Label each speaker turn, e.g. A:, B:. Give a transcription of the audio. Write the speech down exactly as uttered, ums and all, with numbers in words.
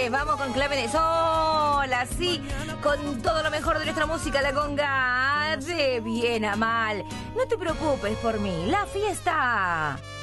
A: viernes, vamos con clave de sol, así, con todo lo mejor de nuestra música, la conga, de bien a mal. No te preocupes por mí, la fiesta